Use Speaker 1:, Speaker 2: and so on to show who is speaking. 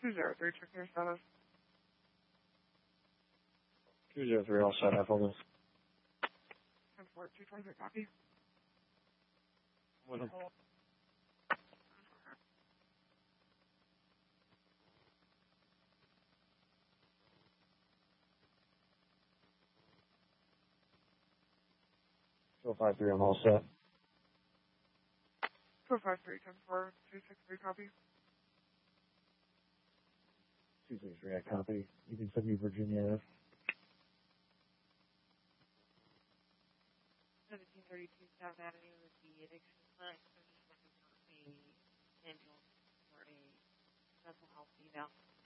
Speaker 1: 203, check your status.
Speaker 2: 203, all set. Have hold this.
Speaker 1: 10-4, 223, copy.
Speaker 2: With him. 453, I'm all set.
Speaker 1: 453, 10-4, 263, copy.
Speaker 2: 263, I copy. You can send me Virginia.
Speaker 3: 1732 South Avenue with the addiction clinic. So just looking for a ambulance for a mental health eval.